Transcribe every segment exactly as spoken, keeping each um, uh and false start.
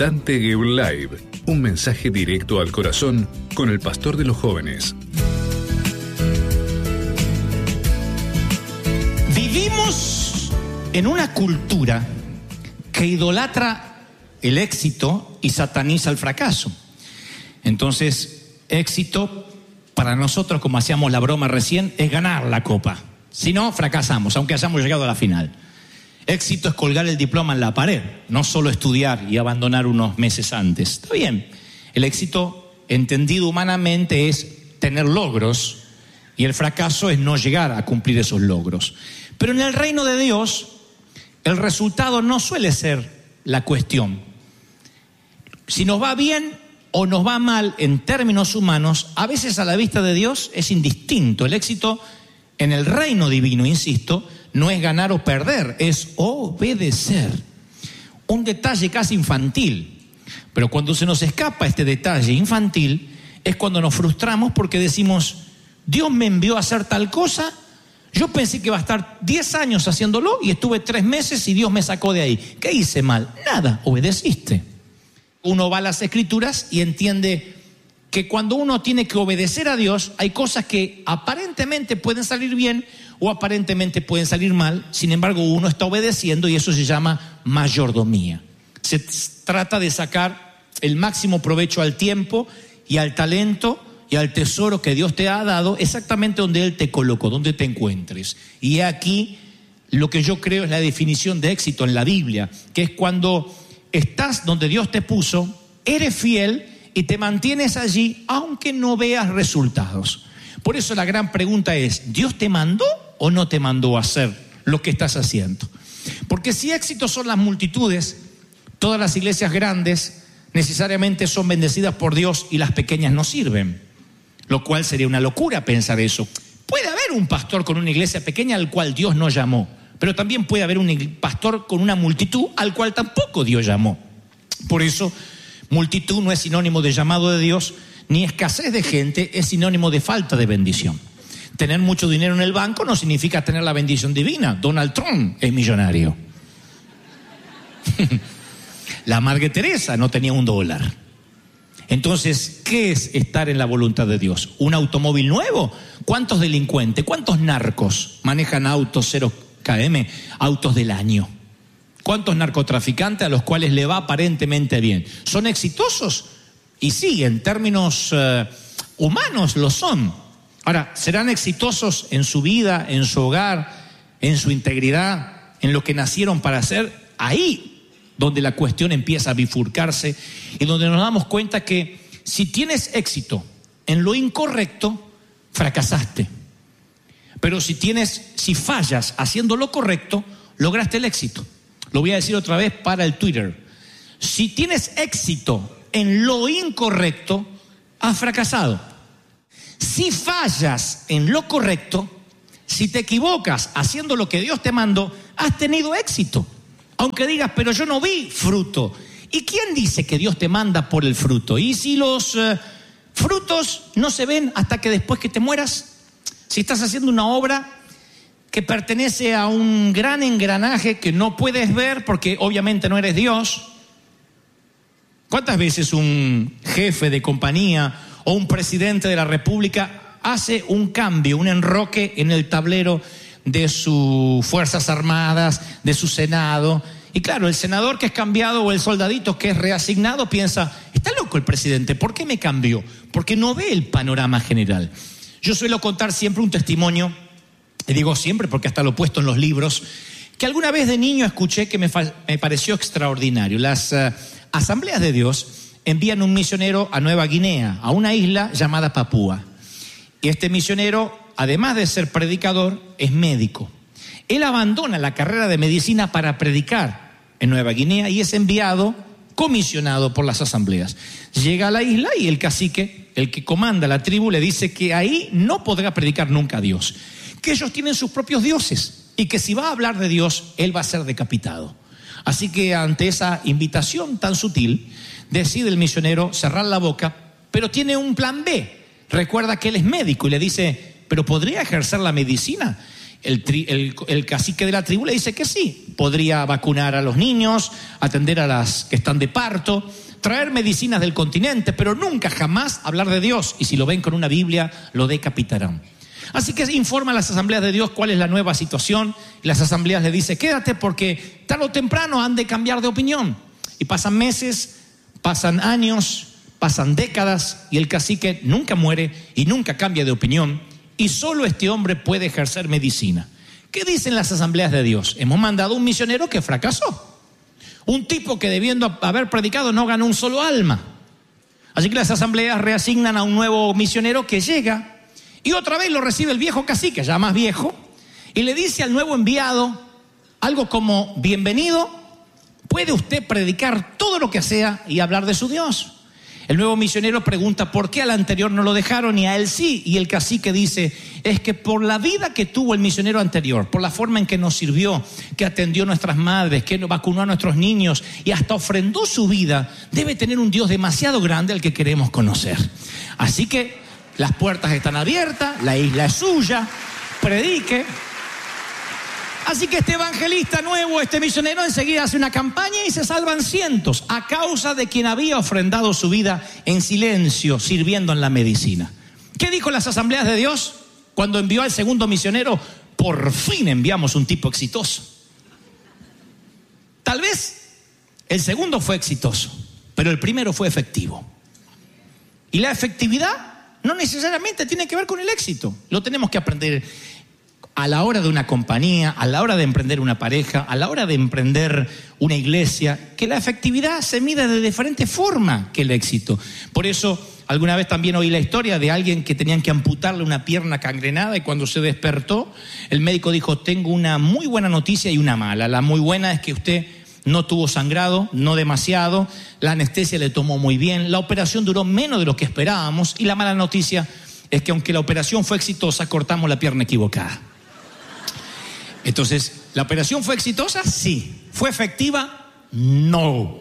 Dante Gebel Live, un mensaje directo al corazón con el pastor de los jóvenes. Vivimos en una cultura que idolatra el éxito y sataniza el fracaso. Entonces, éxito para nosotros, como hacíamos la broma recién, es ganar la copa. Si no, fracasamos, aunque hayamos llegado a la final. Éxito es colgar el diploma en la pared, no solo estudiar y abandonar unos meses antes. Está bien, el éxito, entendido humanamente, es tener logros, y el fracaso es no llegar a cumplir esos logros. Pero en el reino de Dios, el resultado no suele ser la cuestión. Si nos va bien o nos va mal en términos humanos, a veces a la vista de Dios es indistinto. El éxito en el reino divino, insisto, no es ganar o perder, es obedecer. Un detalle casi infantil, pero cuando se nos escapa este detalle infantil, es cuando nos frustramos porque decimos, Dios me envió a hacer tal cosa, yo pensé que iba a estar diez años haciéndolo y estuve tres meses y Dios me sacó de ahí. ¿Qué hice mal? Nada, obedeciste. Uno va a las Escrituras y entiende que cuando uno tiene que obedecer a Dios, hay cosas que aparentemente pueden salir bien o aparentemente pueden salir mal. Sin embargo, uno está obedeciendo y eso se llama mayordomía. Se trata de sacar el máximo provecho al tiempo y al talento y al tesoro que Dios te ha dado exactamente donde Él te colocó, donde te encuentres. Y aquí lo que yo creo es la definición de éxito en la Biblia, que es cuando estás donde Dios te puso, eres fiel y te mantienes allí aunque no veas resultados. Por eso la gran pregunta es, ¿Dios te mandó o no te mandó a hacer lo que estás haciendo? Porque si éxito son las multitudes, todas las iglesias grandes necesariamente son bendecidas por Dios y las pequeñas no sirven, lo cual sería una locura pensar eso. Puede haber un pastor con una iglesia pequeña al cual Dios no llamó, pero también puede haber un pastor con una multitud al cual tampoco Dios llamó. Por eso, multitud no es sinónimo de llamado de Dios, ni escasez de gente es sinónimo de falta de bendición. Tener mucho dinero en el banco no significa tener la bendición divina. Donald Trump es millonario. La Madre Teresa no tenía un dólar. Entonces, ¿qué es estar en la voluntad de Dios? ¿Un automóvil nuevo? ¿Cuántos delincuentes, cuántos narcos manejan autos cero kilómetros, autos del año? ¿Cuántos narcotraficantes a los cuales le va aparentemente bien? ¿Son exitosos? Y sí, en términos uh, humanos lo son. Ahora, ¿serán exitosos en su vida, en su hogar, en su integridad, en lo que nacieron para hacer? Ahí donde la cuestión empieza a bifurcarse y donde nos damos cuenta que si tienes éxito en lo incorrecto, fracasaste. Pero si tienes, si fallas haciendo lo correcto, lograste el éxito. Lo voy a decir otra vez para el Twitter. Si tienes éxito en lo incorrecto, has fracasado. Si fallas en lo correcto, si te equivocas haciendo lo que Dios te mandó, has tenido éxito. Aunque digas, pero yo no vi fruto. ¿Y quién dice que Dios te manda por el fruto? ¿Y si los uh, frutos no se ven hasta que después que te mueras? Si estás haciendo una obra que pertenece a un gran engranaje que no puedes ver porque obviamente no eres Dios. ¿Cuántas veces un jefe de compañía o un presidente de la República hace un cambio, un enroque en el tablero de sus Fuerzas Armadas, de su Senado? Y claro, el senador que es cambiado o el soldadito que es reasignado piensa, está loco el presidente, ¿por qué me cambió? Porque no ve el panorama general. Yo suelo contar siempre un testimonio, y digo siempre porque hasta lo he puesto en los libros, que alguna vez de niño escuché que me, fa- me pareció extraordinario. Las uh, asambleas de Dios envían un misionero a Nueva Guinea, a una isla llamada Papúa. Y este misionero, además de ser predicador, es médico. Él abandona la carrera de medicina para predicar en Nueva Guinea y es enviado, comisionado por las asambleas. Llega a la isla y el cacique, el que comanda la tribu, le dice que ahí no podrá predicar nunca a Dios, que ellos tienen sus propios dioses y que si va a hablar de Dios, él va a ser decapitado. Así que ante esa invitación tan sutil, decide el misionero cerrar la boca, pero tiene un plan B. Recuerda que él es médico y le dice, ¿pero podría ejercer la medicina? El, tri, el, el cacique de la tribu le dice que sí, podría vacunar a los niños, atender a las que están de parto, traer medicinas del continente, pero nunca jamás hablar de Dios. Y si lo ven con una Biblia, lo decapitarán. Así que informa a las asambleas de Dios cuál es la nueva situación. Y las asambleas le dicen, quédate porque tarde o temprano han de cambiar de opinión. Y pasan meses, pasan años, pasan décadas y el cacique nunca muere y nunca cambia de opinión. Y solo este hombre puede ejercer medicina. ¿Qué dicen las asambleas de Dios? Hemos mandado un misionero que fracasó. Un tipo que debiendo haber predicado no ganó un solo alma. Así que las asambleas reasignan a un nuevo misionero que llega y otra vez lo recibe el viejo cacique, ya más viejo, y le dice al nuevo enviado algo como, bienvenido, puede usted predicar todo lo que sea y hablar de su Dios. El nuevo misionero pregunta por qué al anterior no lo dejaron y a él sí. Y el cacique dice, es que por la vida que tuvo el misionero anterior, por la forma en que nos sirvió, que atendió a nuestras madres, que vacunó a nuestros niños y hasta ofrendó su vida, debe tener un Dios demasiado grande al que queremos conocer. Así que las puertas están abiertas, la isla es suya, predique. Así que este evangelista nuevo, este misionero, enseguida hace una campaña y se salvan cientos a causa de quien había ofrendado su vida en silencio, sirviendo en la medicina. ¿Qué dijo las asambleas de Dios cuando envió al segundo misionero? Por fin enviamos un tipo exitoso. Tal vez el segundo fue exitoso, pero el primero fue efectivo. Y la efectividad no necesariamente tiene que ver con el éxito. Lo tenemos que aprender a la hora de una compañía, a la hora de emprender una pareja, a la hora de emprender una iglesia, que la efectividad se mide de diferente forma que el éxito. Por eso, alguna vez también oí la historia de alguien que tenían que amputarle una pierna gangrenada y cuando se despertó, el médico dijo, tengo una muy buena noticia y una mala. La muy buena es que usted no tuvo sangrado, no demasiado, la anestesia le tomó muy bien, la operación duró menos de lo que esperábamos y la mala noticia es que aunque la operación fue exitosa, cortamos la pierna equivocada. Entonces, ¿la operación fue exitosa? Sí. ¿Fue efectiva? No.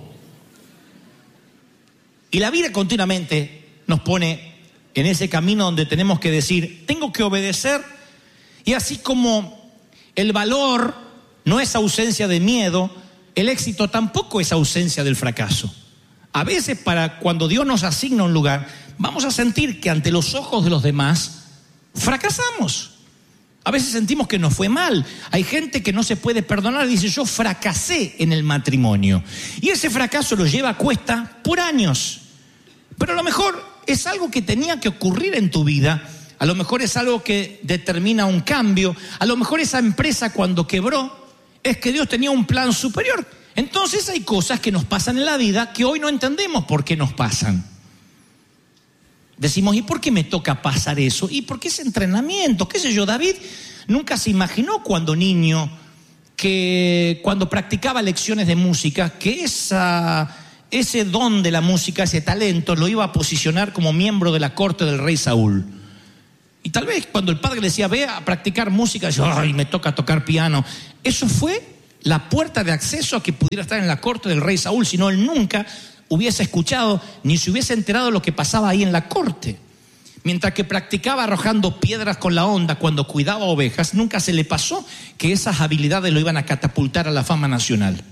Y la vida continuamente nos pone en ese camino donde tenemos que decir, tengo que obedecer, y así como el valor no es ausencia de miedo, el éxito tampoco es ausencia del fracaso. A veces, para cuando Dios nos asigna un lugar, vamos a sentir que ante los ojos de los demás fracasamos. A veces sentimos que nos fue mal. Hay gente que no se puede perdonar y dice, yo fracasé en el matrimonio. Y ese fracaso lo lleva a cuesta por años. Pero a lo mejor es algo que tenía que ocurrir en tu vida. A lo mejor es algo que determina un cambio. A lo mejor esa empresa cuando quebró es que Dios tenía un plan superior. Entonces hay cosas que nos pasan en la vida que hoy no entendemos por qué nos pasan. Decimos, ¿y por qué me toca pasar eso? ¿Y por qué ese entrenamiento? ¿Qué sé yo? David nunca se imaginó cuando niño, que cuando practicaba lecciones de música, que esa, ese don de la música, ese talento, lo iba a posicionar como miembro de la corte del rey Saúl. Y tal vez cuando el padre le decía, ve a practicar música, yo, ay, me toca tocar piano. Eso fue la puerta de acceso a que pudiera estar en la corte del rey Saúl, si no él nunca hubiese escuchado ni se hubiese enterado de lo que pasaba ahí en la corte. Mientras que practicaba arrojando piedras con la onda cuando cuidaba ovejas, nunca se le pasó que esas habilidades lo iban a catapultar a la fama nacional.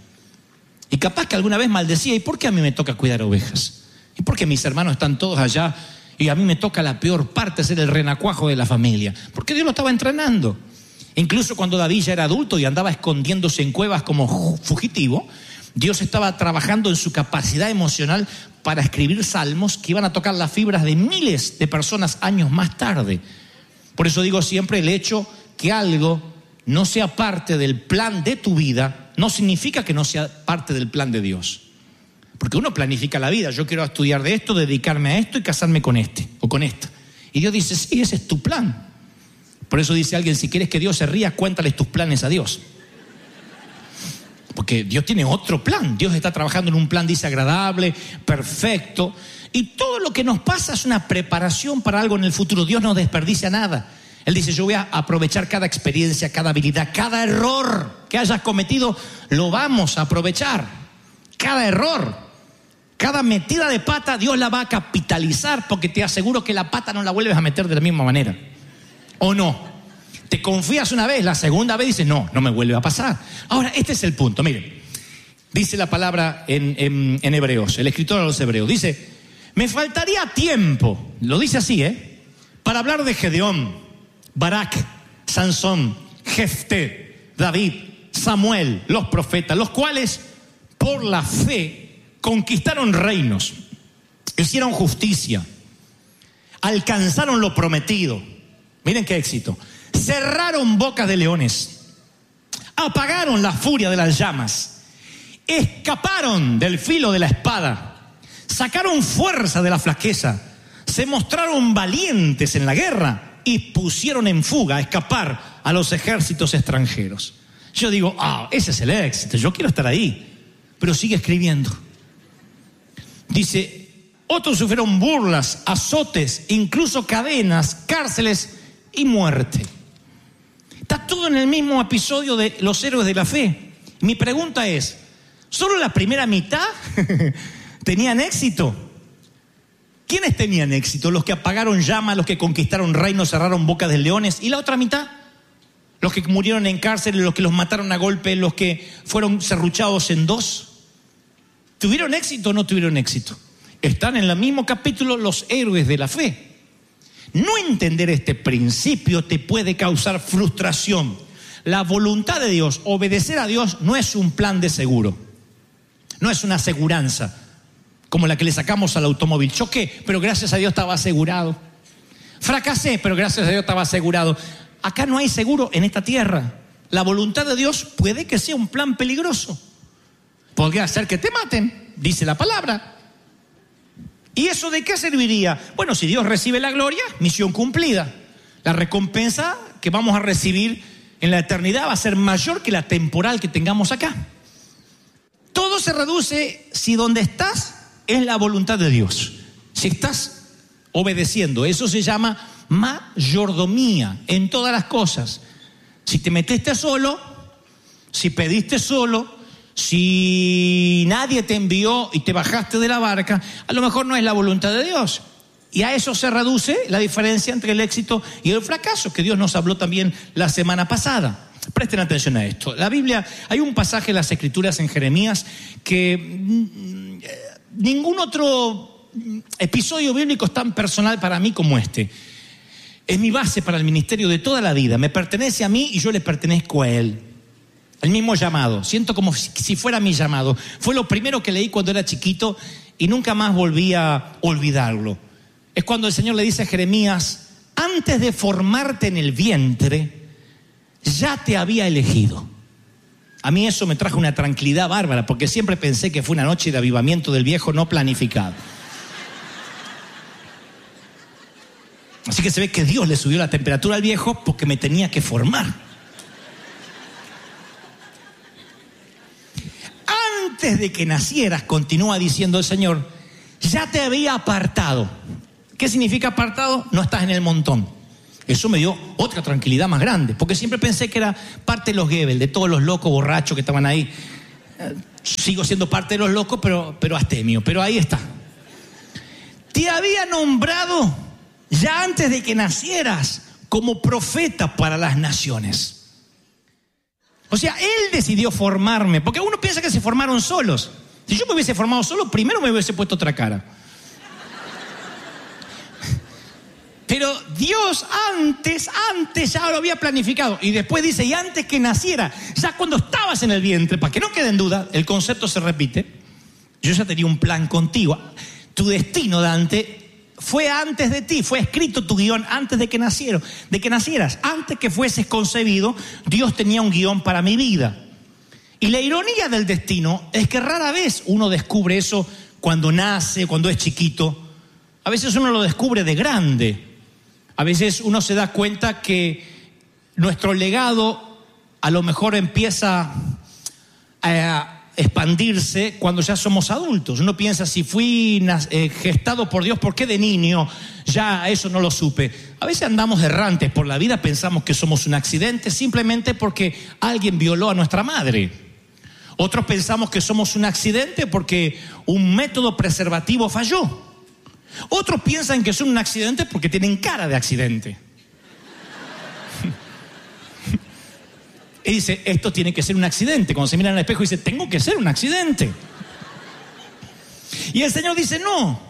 Y capaz que alguna vez maldecía, ¿y por qué a mí me toca cuidar ovejas? ¿Y por qué mis hermanos están todos allá y a mí me toca la peor parte, ser el renacuajo de la familia? Porque Dios lo estaba entrenando. Incluso cuando David ya era adulto y andaba escondiéndose en cuevas como fugitivo, Dios estaba trabajando en su capacidad emocional para escribir salmos que iban a tocar las fibras de miles de personas años más tarde. Por eso digo siempre, el hecho que algo no sea parte del plan de tu vida no significa que no sea parte del plan de Dios. Porque uno planifica la vida, yo quiero estudiar de esto, dedicarme a esto y casarme con este o con esta. Y Dios dice, sí, ese es tu plan. Por eso dice alguien, si quieres que Dios se ría, cuéntales tus planes a Dios. Porque Dios tiene otro plan. Dios está trabajando en un plan, dice, agradable, perfecto. Y todo lo que nos pasa es una preparación para algo en el futuro. Dios no desperdicia nada. Él dice, yo voy a aprovechar cada experiencia, cada habilidad, cada error que hayas cometido, lo vamos a aprovechar. Cada error, cada metida de pata, Dios la va a capitalizar, porque te aseguro que la pata no la vuelves a meter de la misma manera. ¿O no? Te confías una vez, la segunda vez dices, no, no me vuelve a pasar. Ahora, este es el punto, miren. Dice la palabra en, en, en Hebreos, el escritor a los Hebreos, dice, me faltaría tiempo, lo dice así, ¿eh? Para hablar de Gedeón, Barak, Sansón, Jefté, David, Samuel, los profetas, los cuales por la fe conquistaron reinos, hicieron justicia, alcanzaron lo prometido. Miren qué éxito. Cerraron bocas de leones, apagaron la furia de las llamas, escaparon del filo de la espada, sacaron fuerza de la flaqueza, se mostraron valientes en la guerra y pusieron en fuga, a escapar a los ejércitos extranjeros. Yo digo, ah, ese es el éxito, yo quiero estar ahí. Pero sigue escribiendo. Dice, otros sufrieron burlas, azotes, incluso cadenas, cárceles y muerte. Está todo en el mismo episodio de los héroes de la fe. Mi pregunta es, ¿solo la primera mitad tenían éxito? ¿Quiénes tenían éxito? Los que apagaron llamas, los que conquistaron reinos, cerraron bocas de leones. ¿Y la otra mitad? Los que murieron en cárcel, los que los mataron a golpe, los que fueron serruchados en dos. ¿Tuvieron éxito o no tuvieron éxito? Están en el mismo capítulo los héroes de la fe. No entender este principio te puede causar frustración. La voluntad de Dios, obedecer a Dios, no es un plan de seguro. No es una aseguranza como la que le sacamos al automóvil. Choqué, pero gracias a Dios estaba asegurado. Fracasé, pero gracias a Dios estaba asegurado. Acá no hay seguro en esta tierra. La voluntad de Dios puede que sea un plan peligroso. Podría ser que te maten, dice la palabra. ¿Y eso de qué serviría? Bueno, si Dios recibe la gloria, misión cumplida. La recompensa que vamos a recibir en la eternidad va a ser mayor que la temporal que tengamos acá. Todo se reduce si donde estás es la voluntad de Dios. Si estás obedeciendo, eso se llama mayordomía en todas las cosas. Si te metiste solo, si pediste solo, si nadie te envió y te bajaste de la barca, a lo mejor no es la voluntad de Dios. Y a eso se reduce la diferencia entre el éxito y el fracaso, que Dios nos habló también la semana pasada. Presten atención a esto. La Biblia, hay un pasaje en las Escrituras en Jeremías que mmm, ningún otro episodio bíblico es tan personal para mí como este. Es mi base para el ministerio de toda la vida. Me pertenece a mí y yo le pertenezco a Él. El mismo llamado. Siento como si fuera mi llamado. Fue lo primero que leí cuando era chiquito y nunca más volví a olvidarlo. Es cuando el Señor le dice a Jeremías, antes de formarte en el vientre, ya te había elegido. A mí eso me trajo una tranquilidad bárbara, porque siempre pensé que fue una noche de avivamiento del viejo no planificado. Así que se ve que Dios le subió la temperatura al viejo porque me tenía que formar. Antes de que nacieras, continúa diciendo el Señor, ya te había apartado. ¿Qué significa apartado? No estás en el montón. Eso me dio otra tranquilidad más grande, porque siempre pensé que era parte de los Goebbels, de todos los locos borrachos que estaban ahí. Eh, sigo siendo parte de los locos, pero, pero astemio, pero ahí está. Te había nombrado ya antes de que nacieras como profeta para las naciones. O sea, Él decidió formarme, porque uno piensa que se formaron solos. Si yo me hubiese formado solo, primero me hubiese puesto otra cara. Pero Dios antes, antes ya lo había planificado. Y después dice, y antes que naciera, ya cuando estabas en el vientre, para que no quede en duda, el concepto se repite, yo ya tenía un plan contigo. Tu destino, Dante, fue antes de ti, fue escrito tu guión antes de que nacieron, de que nacieras. Antes que fueses concebido, Dios tenía un guión para mi vida. Y la ironía del destino es que rara vez uno descubre eso cuando nace, cuando es chiquito. A veces uno lo descubre de grande. A veces uno se da cuenta que nuestro legado a lo mejor empieza a expandirse cuando ya somos adultos. Uno piensa, si fui eh, gestado por Dios, ¿por qué de niño ya eso no lo supe? A veces andamos errantes por la vida, pensamos que somos un accidente simplemente porque alguien violó a nuestra madre. Otros pensamos que somos un accidente porque un método preservativo falló. Otros piensan que son un accidente porque tienen cara de accidente. Y dice, esto tiene que ser un accidente. Cuando se mira en el espejo dice, tengo que ser un accidente. Y el Señor dice, no.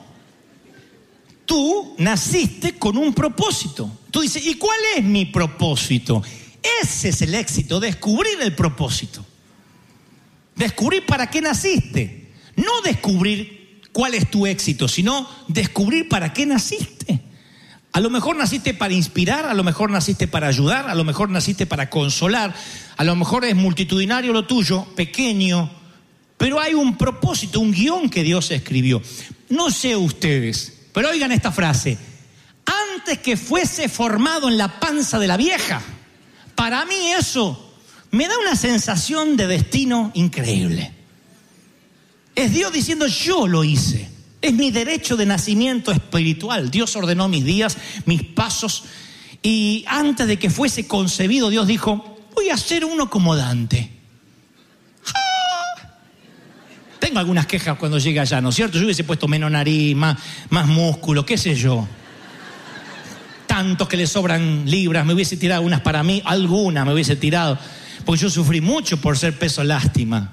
Tú naciste con un propósito. Tú dices, ¿y cuál es mi propósito? Ese es el éxito, descubrir el propósito. Descubrir para qué naciste. No descubrir cuál es tu éxito, sino descubrir para qué naciste. A lo mejor naciste para inspirar, a lo mejor naciste para ayudar, a lo mejor naciste para consolar, a lo mejor es multitudinario lo tuyo, pequeño, pero hay un propósito, un guión que Dios escribió. No sé ustedes, pero oigan esta frase: antes que fuese formado en la panza de la vieja. Para mí eso me da una sensación de destino increíble. Es Dios diciendo, yo lo hice. Es mi derecho de nacimiento espiritual. Dios ordenó mis días, mis pasos. Y antes de que fuese concebido, Dios dijo, voy a ser uno como Dante. ¡Ah! Tengo algunas quejas cuando llegue allá, ¿no es cierto? Yo hubiese puesto menos nariz, más, más músculo, qué sé yo. Tantos que le sobran libras, me hubiese tirado unas para mí, algunas me hubiese tirado, porque yo sufrí mucho por ser peso lástima.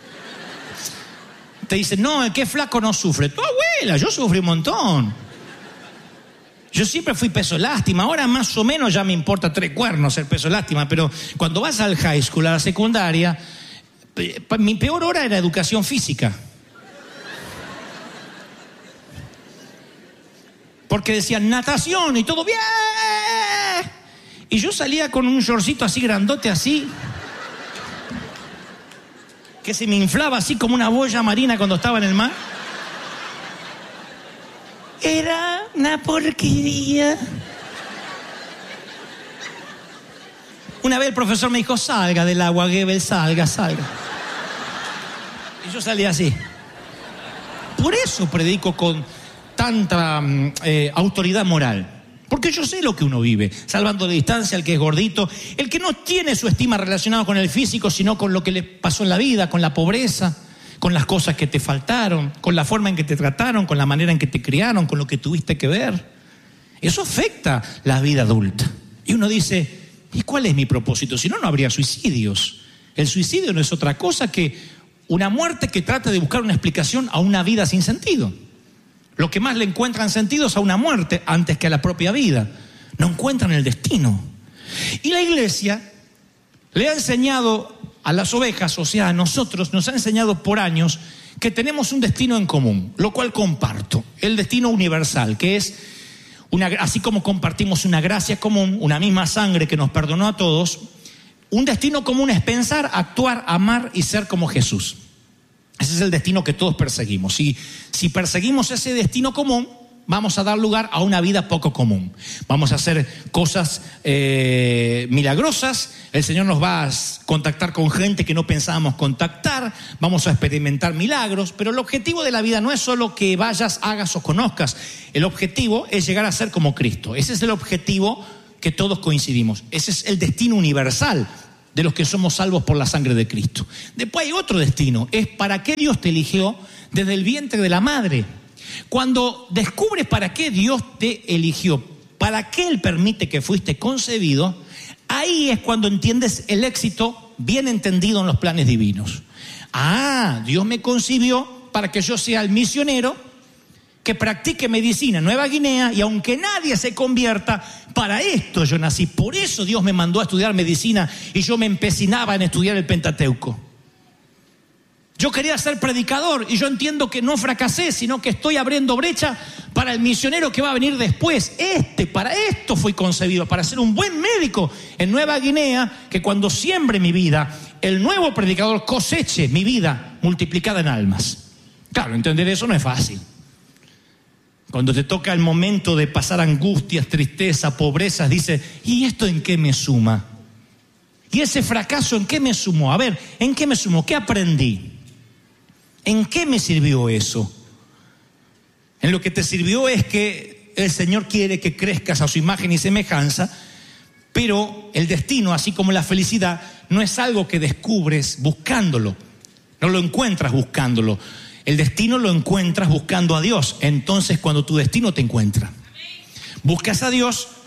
Te dicen, no, el que es flaco no sufre. Tu abuela, yo sufrí un montón. Yo siempre fui peso lástima, ahora más o menos ya me importa tres cuernos ser peso lástima, pero cuando vas al high school, a la secundaria, mi peor hora era educación física. Porque decían natación y todo bien. Y yo salía con un shortcito así grandote, así, que se me inflaba así como una boya marina cuando estaba en el mar. Era una porquería. Una vez el profesor me dijo, salga del agua, Goebbels, salga, salga. Y yo salía así. Por eso predico con tanta eh, autoridad moral. Porque yo sé lo que uno vive, salvando de distancia al que es gordito, el que no tiene su estima relacionada con el físico, sino con lo que le pasó en la vida, con la pobreza, con las cosas que te faltaron, con la forma en que te trataron, con la manera en que te criaron, con lo que tuviste que ver. Eso afecta la vida adulta. Y uno dice, ¿y cuál es mi propósito? Si no, no habría suicidios. El suicidio no es otra cosa que una muerte que trata de buscar una explicación a una vida sin sentido. Lo que más le encuentran sentido es a una muerte antes que a la propia vida. No encuentran el destino. Y la iglesia le ha enseñado a las ovejas, o sea, a nosotros, nos ha enseñado por años que tenemos un destino en común, lo cual comparto. El destino universal, que es, una, así como compartimos una gracia común, una misma sangre que nos perdonó a todos, un destino común es pensar, actuar, amar y ser como Jesús. Ese es el destino que todos perseguimos. Si, si perseguimos ese destino común, vamos a dar lugar a una vida poco común. Vamos a hacer cosas eh, milagrosas. El Señor nos va a contactar con gente que no pensábamos contactar. Vamos a experimentar milagros. Pero el objetivo de la vida no es solo que vayas, hagas o conozcas. El objetivo es llegar a ser como Cristo. Ese es el objetivo que todos coincidimos. Ese es el destino universal de los que somos salvos por la sangre de Cristo. Después hay otro destino, es para qué Dios te eligió desde el vientre de la madre. Cuando descubres para qué Dios te eligió, para qué Él permite que fuiste concebido, ahí es cuando entiendes el éxito bien entendido en los planes divinos. Ah, Dios me concibió para que yo sea el misionero que practique medicina en Nueva Guinea, y aunque nadie se convierta, para esto yo nací. Por eso Dios me mandó a estudiar medicina y yo me empecinaba en estudiar el Pentateuco. Yo quería ser predicador y yo entiendo que no fracasé, sino que estoy abriendo brecha para el misionero que va a venir después. Este, para esto fui concebido, para ser un buen médico en Nueva Guinea, que cuando siembre mi vida, el nuevo predicador coseche mi vida multiplicada en almas. Claro, entender eso no es fácil. Cuando te toca el momento de pasar angustias, tristeza, pobrezas, dices, ¿y esto en qué me suma? ¿Y ese fracaso en qué me sumó? A ver, ¿en qué me sumó? ¿Qué aprendí? ¿En qué me sirvió eso? En lo que te sirvió es que el Señor quiere que crezcas a su imagen y semejanza, pero el destino, así como la felicidad, no es algo que descubres buscándolo, no lo encuentras buscándolo. El destino lo encuentras buscando a Dios. Entonces, cuando tu destino te encuentra, buscas a Dios,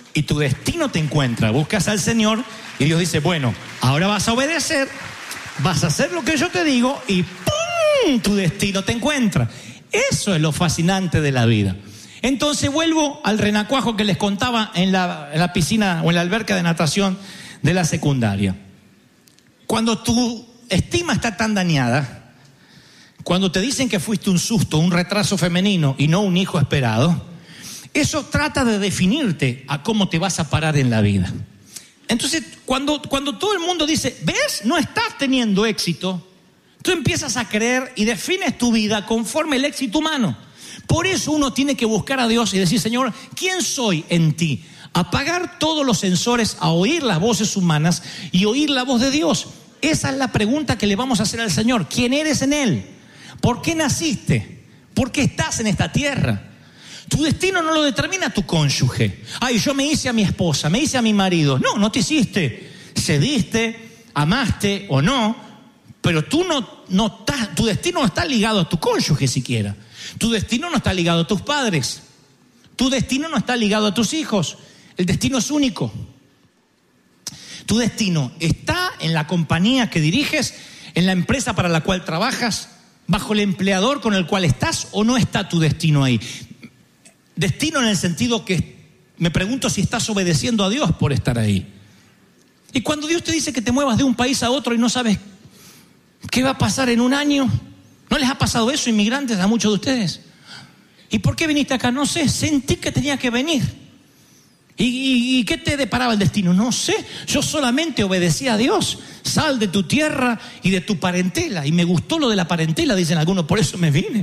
y tu destino te encuentra. Buscas al Señor y Dios dice, bueno, ahora vas a obedecer, vas a hacer lo que yo te digo y ¡pum! Tu destino te encuentra. Eso es lo fascinante de la vida. Entonces vuelvo al renacuajo que les contaba en la, en la piscina o en la alberca de natación de la secundaria. Cuando tu estima está tan dañada, cuando te dicen que fuiste un susto, un retraso femenino y no un hijo esperado, eso trata de definirte a cómo te vas a parar en la vida. Entonces, cuando, cuando todo el mundo dice, ¿ves? No estás teniendo éxito, tú empiezas a creer y defines tu vida conforme el éxito humano. Por eso uno tiene que buscar a Dios y decir, Señor, ¿quién soy en ti? Apagar todos los sensores a oír las voces humanas y oír la voz de Dios. Esa es la pregunta que le vamos a hacer al Señor. ¿Quién eres en Él? ¿Por qué naciste? ¿Por qué estás en esta tierra? Tu destino no lo determina tu cónyuge. Ay, yo me hice a mi esposa, me hice a mi marido. No, no te hiciste. Cediste, amaste o no, pero tú no, no estás, tu destino no está ligado a tu cónyuge siquiera. Tu destino no está ligado a tus padres. Tu destino no está ligado a tus hijos. El destino es único. Tu destino está en la compañía que diriges, en la empresa para la cual trabajas, bajo el empleador con el cual estás, o no está tu destino ahí. Destino en el sentido que me pregunto si estás obedeciendo a Dios por estar ahí. Y cuando Dios te dice que te muevas de un país a otro y no sabes qué va a pasar en un año, ¿no les ha pasado eso, inmigrantes, a muchos de ustedes? ¿Y por qué viniste acá? No sé, sentí que tenía que venir. ¿Y, y, y qué te deparaba el destino? No sé, yo solamente obedecí a Dios. Sal de tu tierra y de tu parentela. Y me gustó lo de la parentela, dicen algunos, por eso me vine.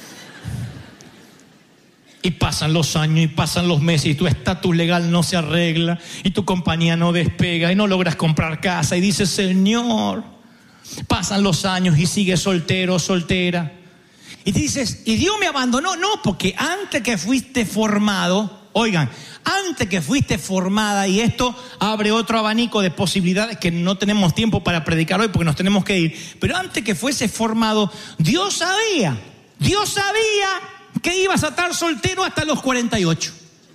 Y pasan los años y pasan los meses y tu estatus legal no se arregla y tu compañía no despega y no logras comprar casa y dices, Señor, pasan los años y sigues soltero, soltera. Y dices, ¿y Dios me abandonó? No, porque antes que fuiste formado, oigan, antes que fuiste formada, y esto abre otro abanico de posibilidades que no tenemos tiempo para predicar hoy porque nos tenemos que ir, pero antes que fuese formado, Dios sabía, Dios sabía que ibas a estar soltero hasta los cuarenta y ocho.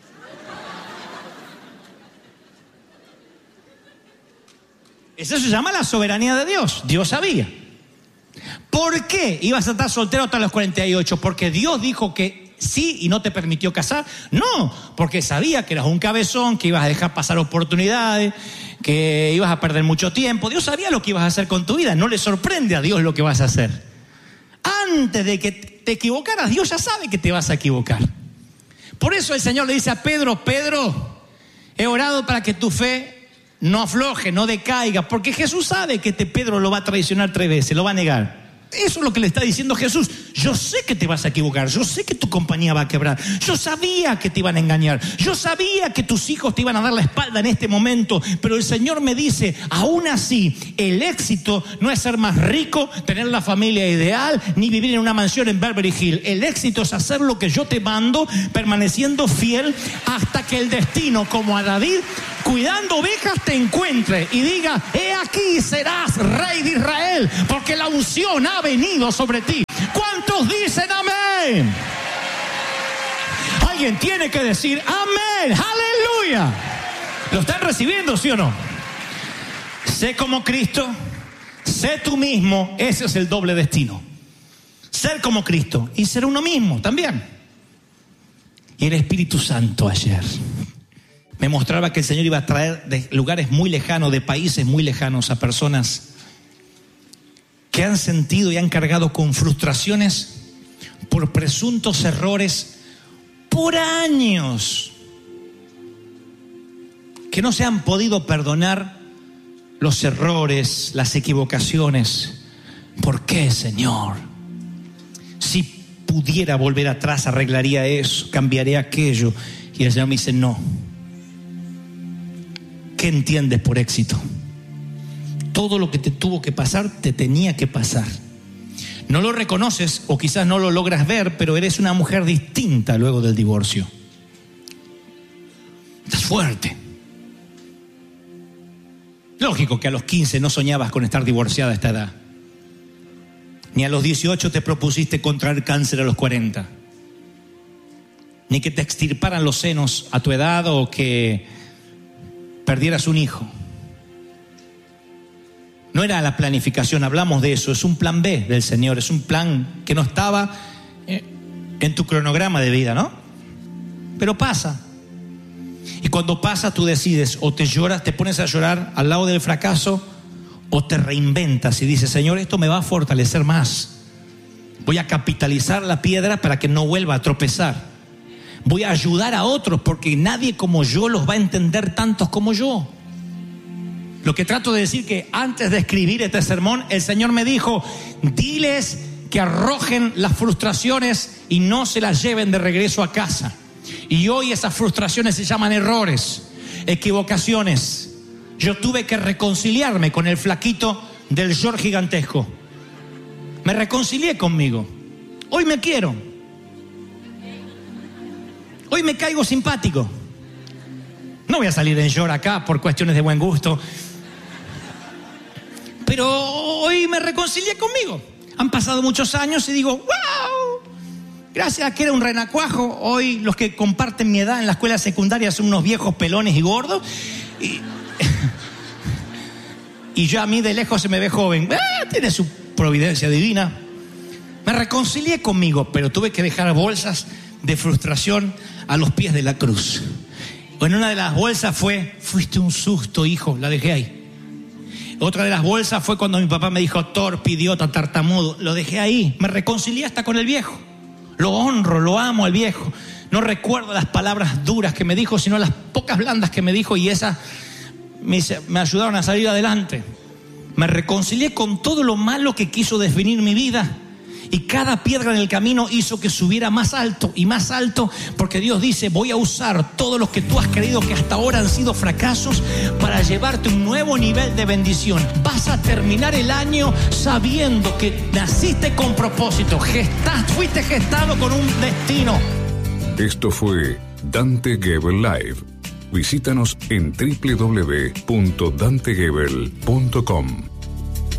Eso se llama la soberanía de Dios. Dios sabía. ¿Por qué ibas a estar soltero hasta los cuarenta y ocho? ¿Porque Dios dijo que sí y no te permitió casar? No, porque sabía que eras un cabezón, que ibas a dejar pasar oportunidades, que ibas a perder mucho tiempo. Dios sabía lo que ibas a hacer con tu vida. No le sorprende a Dios lo que vas a hacer. Antes de que te equivocaras, Dios ya sabe que te vas a equivocar. Por eso el Señor le dice a Pedro, Pedro, he orado para que tu fe no afloje, no decaiga, porque Jesús sabe que este Pedro lo va a traicionar tres veces, lo va a negar. Eso es lo que le está diciendo Jesús. Yo sé que te vas a equivocar, yo sé que tu compañía va a quebrar, yo sabía que te iban a engañar, yo sabía que tus hijos te iban a dar la espalda en este momento, pero el Señor me dice, aún así, el éxito no es ser más rico, tener la familia ideal, ni vivir en una mansión en Beverly Hills. El éxito es hacer lo que yo te mando, permaneciendo fiel hasta que el destino, como a David, cuidando ovejas, te encuentre y diga, he aquí serás rey de Israel, porque la unción ha venido sobre ti. ¿Cuántos dicen amén? Alguien tiene que decir amén, aleluya. ¿Lo están recibiendo, sí o no? Sé como Cristo, sé tú mismo, ese es el doble destino. Ser como Cristo y ser uno mismo también. Y el Espíritu Santo ayer me mostraba que el Señor iba a traer de lugares muy lejanos, de países muy lejanos, a personas que han sentido y han cargado con frustraciones por presuntos errores por años, que no se han podido perdonar los errores, las equivocaciones. ¿Por qué, Señor? Si pudiera volver atrás, arreglaría eso, cambiaría aquello. Y el Señor me dice, no. ¿Qué entiendes por éxito? Todo lo que te tuvo que pasar, te tenía que pasar. No lo reconoces o quizás no lo logras ver, pero eres una mujer distinta luego del divorcio. Estás fuerte. Lógico que a los quince no soñabas con estar divorciada a esta edad. Ni a los dieciocho te propusiste contraer cáncer a los cuarenta. Ni que te extirparan los senos a tu edad o que perdieras un hijo. No era la planificación, hablamos de eso, es un plan B del Señor, es un plan que no estaba en tu cronograma de vida, ¿no? Pero pasa. Y cuando pasa tú decides, o te lloras, te pones a llorar al lado del fracaso, o te reinventas y dices, Señor, esto me va a fortalecer más. Voy a capitalizar la piedra para que no vuelva a tropezar. Voy a ayudar a otros porque nadie como yo los va a entender tantos como yo. Lo que trato de decir que antes de escribir este sermón, el Señor me dijo, diles que arrojen las frustraciones y no se las lleven de regreso a casa. Y hoy esas frustraciones se llaman errores, equivocaciones. Yo tuve que reconciliarme con el flaquito del short gigantesco. Me reconcilié conmigo. Hoy me quiero. Hoy me caigo simpático. No voy a salir en short acá por cuestiones de buen gusto. Pero hoy me reconcilié conmigo. Han pasado muchos años y digo, wow, gracias a que era un renacuajo, hoy los que comparten mi edad en la escuela secundaria son unos viejos pelones y gordos. Y, y yo a mí de lejos se me ve joven. Ah, tiene su providencia divina. Me reconcilié conmigo, pero tuve que dejar bolsas de frustración a los pies de la cruz. En una de las bolsas fue, fuiste un susto, hijo, la dejé ahí. Otra de las bolsas fue cuando mi papá me dijo, torpe, idiota, tartamudo. Lo dejé ahí. Me reconcilié hasta con el viejo. Lo honro, lo amo al viejo. No recuerdo las palabras duras que me dijo, sino las pocas blandas que me dijo, y esas me, me ayudaron a salir adelante. Me reconcilié con todo lo malo que quiso definir mi vida. Y cada piedra en el camino hizo que subiera más alto y más alto, porque Dios dice, voy a usar todos los que tú has creído que hasta ahora han sido fracasos para llevarte a un nuevo nivel de bendición. Vas a terminar el año sabiendo que naciste con propósito, gestaste, fuiste gestado con un destino. Esto fue Dante Gebel Live. Visítanos en doble u doble u doble u punto dante gebel punto com.